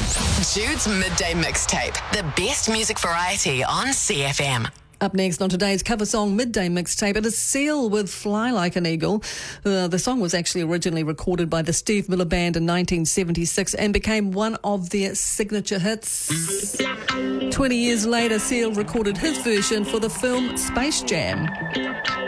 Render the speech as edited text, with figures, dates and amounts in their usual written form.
Jude's Midday Mixtape, the best music variety on CFM. Up next on today's cover song Midday Mixtape, it is Seal with Fly Like an Eagle. The song was actually originally recorded by the Steve Miller Band in 1976 and became one of their signature hits. 20 years later, Seal recorded his version for the film Space Jam.